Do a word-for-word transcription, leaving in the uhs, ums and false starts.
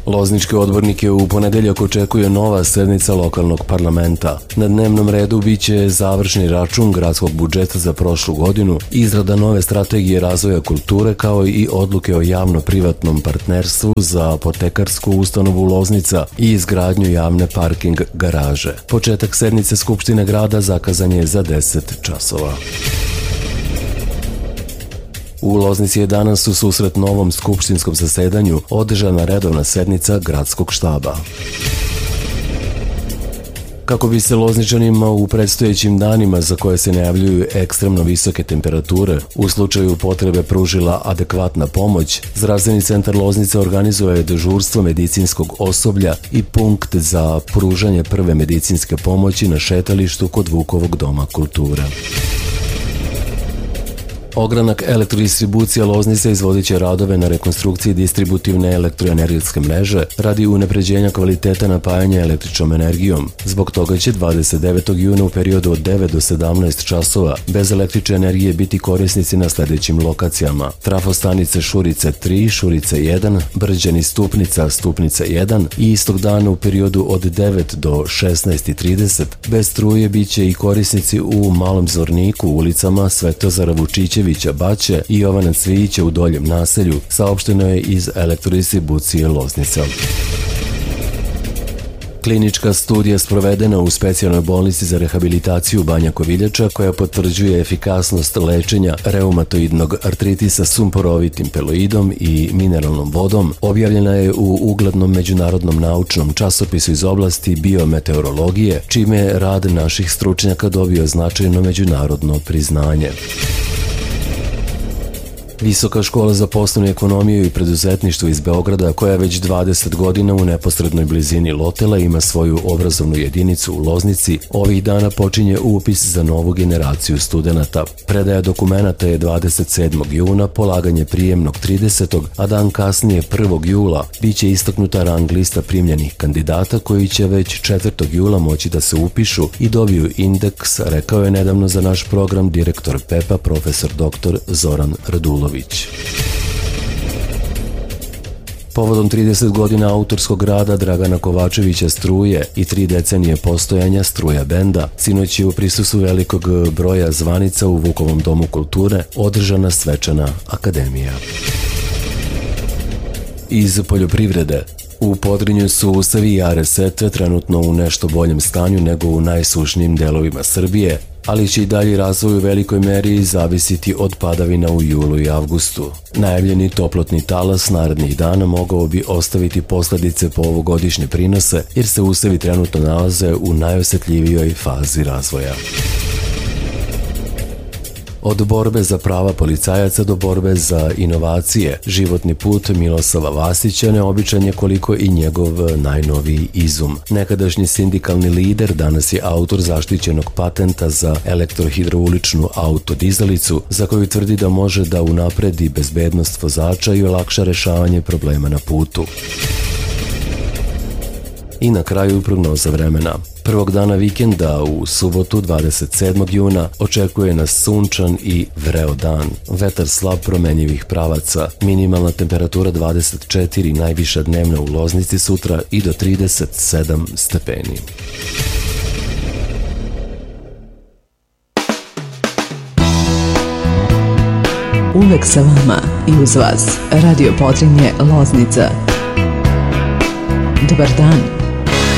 Lozničke odbornike u ponedeljak očekuje nova sednica lokalnog parlamenta. Na dnevnom redu biće završni račun gradskog budžeta za prošlu godinu, izrada nove strategije razvoja kulture kao i odluke o javno-privatnom partnerstvu za apotekarsku ustanovu Loznica i izgradnju javne parking garaže. Početak sednice Skupštine grada zakazan je za deset časova. U Loznici je danas u susret novom skupštinskom zasedanju održana redovna sednica gradskog štaba. Kako bi se Lozničanima u predstojećim danima za koje se najavljuju ekstremno visoke temperature u slučaju potrebe pružila adekvatna pomoć, Zdravstveni centar Loznica organizuje dežurstvo medicinskog osoblja i punkt za pružanje prve medicinske pomoći na šetalištu kod Vukovog doma kulture. Ogranak Elektrodistribucija Loznica izvodit će radove na rekonstrukciji distributivne elektroenergetske mreže radi unapređenja kvaliteta napajanja električnom energijom. Zbog toga će dvadeset devetog juna u periodu od devet do sedamnaest časova bez električne energije biti korisnici na sledećim lokacijama: trafostanice Šurice tri, Šurice jedan, Brđani Stupnica, Stupnica jedan i istog dana u periodu od devet do šesnaest i trideset bez struje biće i korisnici u Malom Zvorniku, ulicama Svetozara Vučićevića, Baće i Jovana Cvijića u Doljem naselju, saopšteno je iz Elektrodistribucije Loznica. Klinička studija sprovedena u specijalnoj bolnici za rehabilitaciju Banja Koviljača, koja potvrđuje efikasnost lečenja reumatoidnog artritisa sumporovitim peloidom i mineralnom vodom, objavljena je u uglednom međunarodnom naučnom časopisu iz oblasti biometeorologije, čime je rad naših stručnjaka dobio značajno međunarodno priznanje. Visoka škola za poslovnu ekonomiju i preduzetništvo iz Beograda, koja već dvadeset godina u neposrednoj blizini Lotela ima svoju obrazovnu jedinicu u Loznici, ovih dana počinje upis za novu generaciju studenata. Predaja dokumenata je dvadeset sedmog juna, polaganje prijemnog tridesetog, a dan kasnije prvog jula biće istaknuta rang lista primljenih kandidata koji će već četvrtog jula moći da se upišu i dobiju indeks, rekao je nedavno za naš program direktor P E P-a profesor doktor Zoran Radulović. Povodom trideset godina autorskog rada Dragana Kovačevića Struje i tri decenije postojanja Struja benda, sinoć je u prisustvu velikog broja zvanica u Vukovom domu kulture održana svečana akademija. Iz poljoprivrede. U Podrinju su usavi jare setve trenutno u nešto boljem stanju nego u najsušnijim delovima Srbije, ali će i dalji razvoj u velikoj meri zavisiti od padavina u julu i avgustu. Najavljeni toplotni talas narednih dana mogao bi ostaviti posledice po ovogodišnje prinose, jer se usavi trenutno nalaze u najosetljivijoj fazi razvoja. Od borbe za prava policajaca do borbe za inovacije, životni put Milosava Vasića neobičan je koliko i njegov najnoviji izum. Nekadašnji sindikalni lider danas je autor zaštićenog patenta za elektrohidrauličnu autodizalicu, za koju tvrdi da može da unapredi bezbednost vozača i olakša rešavanje problema na putu. I na kraju prognoza vremena. Prvog dana vikenda u subotu dvadeset sedmog juna očekuje nas sunčan i vreo dan. Vetar slab promenjivih pravaca, minimalna temperatura dvadeset četiri, najviša dnevna u Loznici sutra i do trideset sedam stepeni. Uvek sa vama i uz vas Radio Podrinje Loznica. Dobar dan.